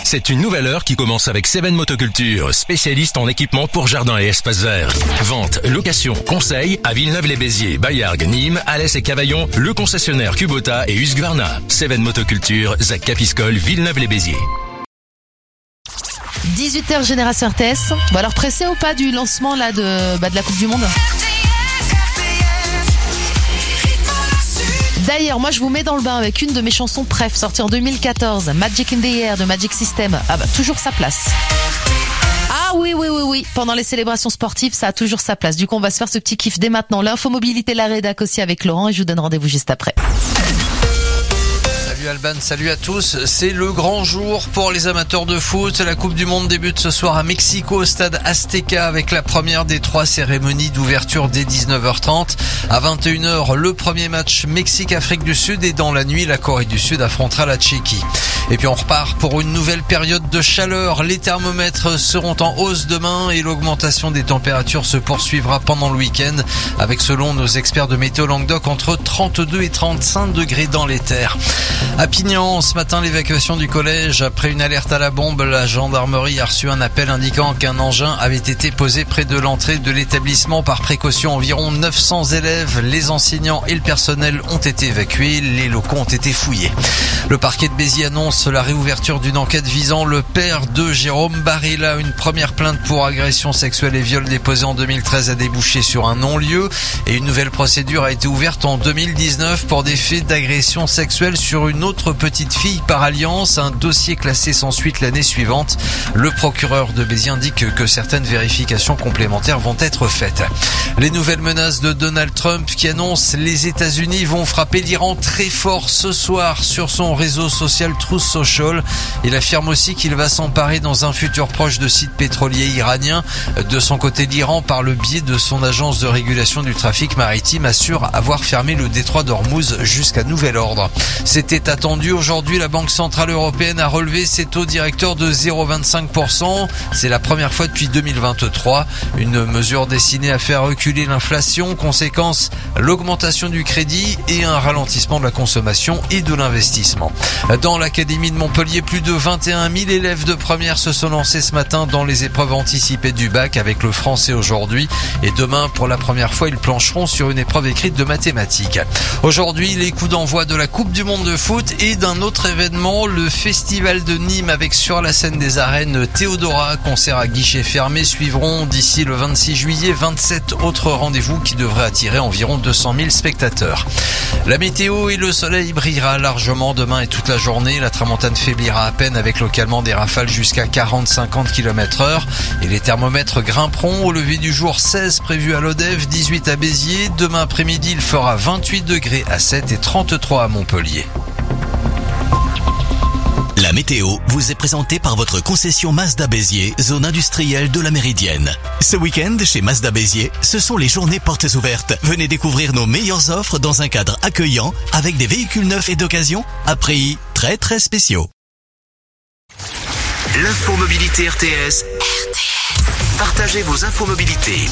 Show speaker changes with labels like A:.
A: C'est une nouvelle heure qui commence avec Seven Motoculture, spécialiste en équipement pour jardin et espaces verts. Vente, location, conseil à Villeneuve-les-Béziers, Bayargues, Nîmes, Alès et Cavaillon, le concessionnaire Kubota et Husqvarna. Seven Motoculture, Zac Capiscol, Villeneuve-les-Béziers.
B: 18h Génération RTS. Bon alors pressé ou pas du lancement là de la Coupe du Monde? D'ailleurs, moi je vous mets dans le bain avec une de mes chansons préf sortie en 2014, Magic in the Air de Magic System. Ah bah toujours sa place. Ah oui. Pendant les célébrations sportives, ça a toujours sa place. Du coup, on va se faire ce petit kiff dès maintenant. L'infomobilité, la rédac aussi avec Laurent et je vous donne rendez-vous juste après.
C: Salut Alban, salut à tous. C'est le grand jour pour les amateurs de foot. La Coupe du Monde débute ce soir à Mexico au stade Azteca avec la première des 3 cérémonies d'ouverture dès 19h30. À 21h, le premier match Mexique-Afrique du Sud et dans la nuit, la Corée du Sud affrontera la Tchéquie. Et puis on repart pour une nouvelle période de chaleur. Les thermomètres seront en hausse demain et l'augmentation des températures se poursuivra pendant le week-end avec, selon nos experts de Météo Languedoc, entre 32 et 35 degrés dans les terres. À Pignan, ce matin, l'évacuation du collège. Après une alerte à la bombe, la gendarmerie a reçu un appel indiquant qu'un engin avait été posé près de l'entrée de l'établissement. Par précaution, environ 900 élèves, les enseignants et le personnel ont été évacués. Les locaux ont été fouillés. Le parquet de Béziers annonce la réouverture d'une enquête visant le père de Jérôme Barilla. Une première plainte pour agression sexuelle et viol déposée en 2013 a débouché sur un non-lieu et une nouvelle procédure a été ouverte en 2019 pour des faits d'agression sexuelle sur une autre petite fille par alliance. Un dossier classé sans suite l'année suivante. Le procureur de Béziers indique que certaines vérifications complémentaires vont être faites. Les nouvelles menaces de Donald Trump qui annonce les États-Unis vont frapper l'Iran très fort ce soir sur son réseau social Truth Social. Il affirme aussi qu'il va s'emparer dans un futur proche de sites pétroliers iraniens. De son côté, l'Iran, par le biais de son agence de régulation du trafic maritime, assure avoir fermé le détroit d'Ormuz jusqu'à nouvel ordre. C'était attendu. Aujourd'hui, la Banque Centrale Européenne a relevé ses taux directeurs de 0,25%. C'est la première fois depuis 2023. Une mesure destinée à faire reculer l'inflation. Conséquence, l'augmentation du crédit et un ralentissement de la consommation et de l'investissement. Dans l'Académie de Montpellier, plus de 21 000 élèves de première se sont lancés ce matin dans les épreuves anticipées du bac avec le français aujourd'hui. Et demain, pour la première fois, ils plancheront sur une épreuve écrite de mathématiques. Aujourd'hui, les coups d'envoi de la Coupe du Monde de foot et d'un autre événement, le Festival de Nîmes avec sur la scène des arènes Théodora, concert à guichet fermé, suivront d'ici le 26 juillet 27 autres rendez-vous qui devraient attirer environ 200 000 spectateurs. La météo et le soleil brillera largement demain et toute la journée. La tramontane faiblira à peine avec localement des rafales jusqu'à 40-50 km/h et les thermomètres grimperont. Au lever du jour, 16 prévus à Lodève, 18 à Béziers. Demain après-midi, il fera 28 degrés à 7 et 33 à Montpellier.
D: La météo vous est présentée par votre concession Mazda Béziers, zone industrielle de la Méridienne. Ce week-end, chez Mazda Béziers, ce sont les journées portes ouvertes. Venez découvrir nos meilleures offres dans un cadre accueillant avec des véhicules neufs et d'occasion à prix très spéciaux.
E: L'infomobilité RTS. Partagez vos infomobilités.